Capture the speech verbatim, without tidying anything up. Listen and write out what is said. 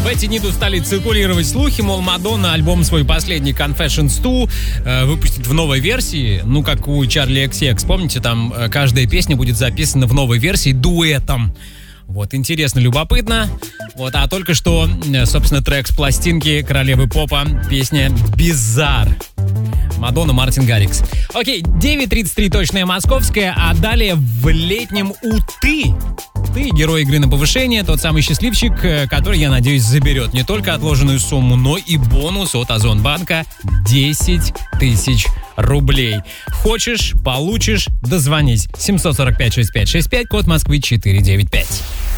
эти дни тут стали циркулировать слухи, мол, Мадонна альбом свой последний Confessions два э, выпустит в новой версии, ну, как у Charli икс икс. Помните, там э, каждая песня будет записана в новой версии дуэтом. Вот, интересно, любопытно. Вот, а только что, собственно, трек с пластинки королевы попа, песня «Bizarre». Мадонна, Мартин Гаррикс. Окей, девять тридцать три точная московская, а далее в летнем у ты. Ты герой игры на повышение, тот самый счастливчик, который, я надеюсь, заберет не только отложенную сумму, но и бонус от Озонбанка десять тысяч рублей. Хочешь, получишь, дозвонись. семь сорок пять шестьдесят пять шестьдесят пять, код Москвы четыреста девяносто пять.